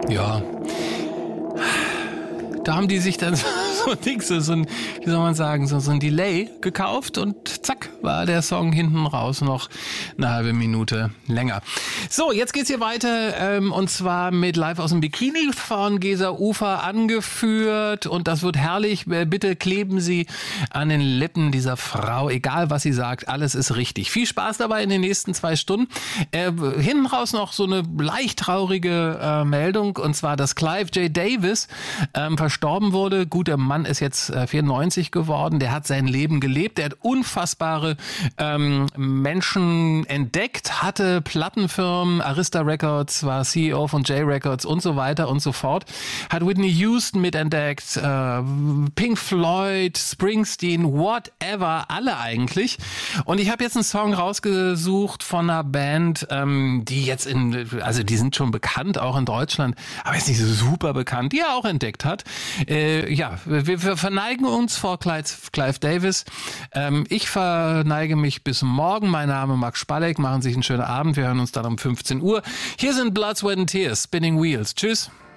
Ja. Da haben die sich dann so ein, wie soll man sagen, so ein Delay gekauft und zack, war der Song hinten raus noch eine halbe Minute länger. So, jetzt geht's hier weiter und zwar mit Live aus dem Bikini von Gesa Ufer angeführt und das wird herrlich. Bitte kleben Sie an den Lippen dieser Frau, egal was sie sagt, alles ist richtig. Viel Spaß dabei in den nächsten 2 Stunden. Hinten raus noch so eine leicht traurige Meldung und zwar, dass Clive J. Davis verstorben wurde. Gut, der Mann ist jetzt 94 geworden. Der hat sein Leben gelebt. Der hat unfassbare Menschen entdeckt, hatte Plattenfirmen, Arista Records, war CEO von J Records und so weiter und so fort. Hat Whitney Houston mitentdeckt, Pink Floyd, Springsteen, whatever, alle eigentlich. Und ich habe jetzt einen Song rausgesucht von einer Band, die jetzt also die sind schon bekannt, auch in Deutschland, aber ist nicht so super bekannt, die er auch entdeckt hat. Wir verneigen uns vor Clive Davis. Ich verneige mich bis morgen. Mein Name ist Max Spalleck. Machen Sie sich einen schönen Abend. Wir hören uns dann um 15 Uhr. Hier sind Blood, Sweat and Tears, Spinning Wheels. Tschüss.